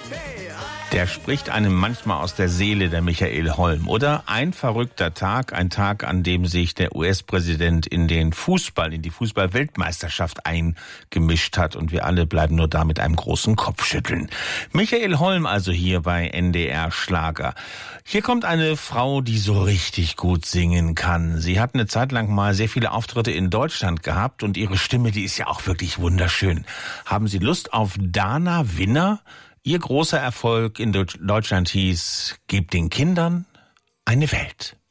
Der spricht einem manchmal aus der Seele, der Michael Holm. Oder ein verrückter Tag, ein Tag, an dem sich der US-Präsident in die Fußball-Weltmeisterschaft eingemischt hat. Und wir alle bleiben nur da mit einem großen Kopfschütteln. Michael Holm also hier bei NDR Schlager. Hier kommt eine Frau, die so richtig gut singen kann. Sie hat eine Zeit lang mal sehr viele Auftritte in Deutschland gehabt und ihre Stimme, die ist ja auch wirklich wunderschön. Haben Sie Lust auf Dana Winner? Ihr großer Erfolg in Deutschland hieß: Gebt den Kindern eine Welt.